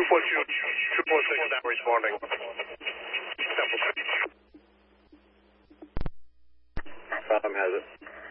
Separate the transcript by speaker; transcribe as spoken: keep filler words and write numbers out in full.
Speaker 1: two four two, two four six now responding.
Speaker 2: Phantom has it.